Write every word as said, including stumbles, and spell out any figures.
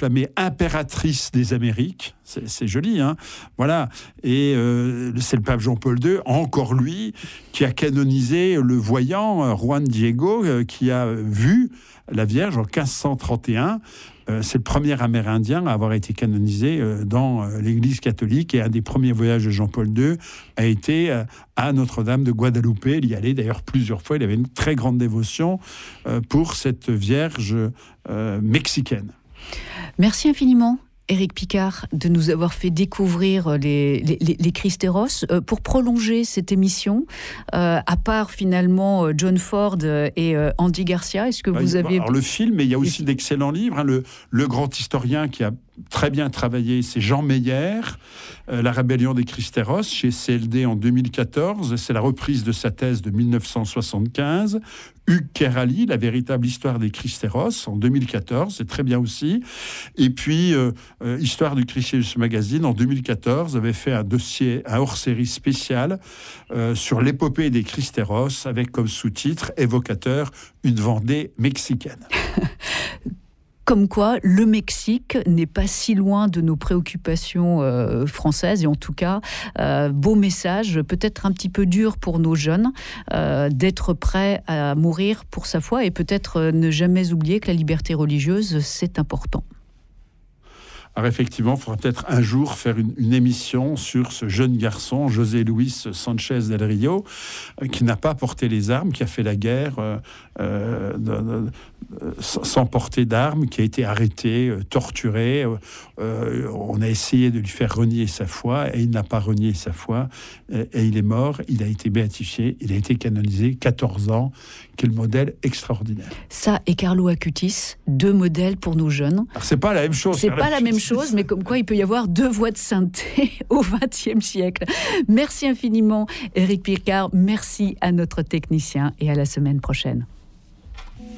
proclamée impératrice des Amériques. C'est, c'est joli, hein. Voilà. Et euh, c'est le pape Jean-Paul deux, encore lui, qui a canonisé le voyant Juan Diego, euh, qui a vu la Vierge en quinze cent trente et un. Euh, c'est le premier Amérindien à avoir été canonisé euh, dans euh, l'Église catholique, et un des premiers voyages de Jean-Paul deux a été euh, à Notre-Dame de Guadalupe. Il y allait d'ailleurs plusieurs fois. Il avait une très grande dévotion euh, pour cette Vierge euh, mexicaine. Merci infiniment, Éric Picard, de nous avoir fait découvrir les, les, les Christéros. Euh, pour prolonger cette émission, euh, à part finalement John Ford et euh, Andy Garcia, est-ce que bah, vous avez... Alors le film, mais il y a aussi d'excellents livres. Hein. Le, le grand historien qui a très bien travaillé, c'est Jean Meyer, euh, La rébellion des Christéros, chez C L D en deux mille quatorze. C'est la reprise de sa thèse de mille neuf cent soixante-quinze. Hugues Kerali, La véritable histoire des Christéros, en deux mille quatorze, c'est très bien aussi. Et puis, euh, euh, Histoire du Christus Magazine, en deux mille quatorze, avait fait un dossier, un hors-série spécial euh, sur l'épopée des Christéros, avec comme sous-titre évocateur une Vendée mexicaine. Comme quoi, le Mexique n'est pas si loin de nos préoccupations euh, françaises. Et en tout cas, euh, beau message, peut-être un petit peu dur pour nos jeunes, euh, d'être prêts à mourir pour sa foi, et peut-être euh, ne jamais oublier que la liberté religieuse, c'est important. Alors effectivement, il faudra peut-être un jour faire une, une émission sur ce jeune garçon, José Luis Sanchez del Rio, euh, qui n'a pas porté les armes, qui a fait la guerre euh, euh, de, de, sans porter d'armes, qui a été arrêté, euh, torturé. Euh, euh, on a essayé de lui faire renier sa foi, et il n'a pas renié sa foi, et, et il est mort. Il a été béatifié, il a été canonisé, quatorze ans. Quel modèle extraordinaire. Ça et Carlo Acutis, deux modèles pour nos jeunes. Alors, c'est pas la même chose. C'est pas la même chose, mais comme quoi il peut y avoir deux voies de sainteté au vingtième siècle. Merci infiniment, Éric Picard. Merci à notre technicien, et à la semaine prochaine.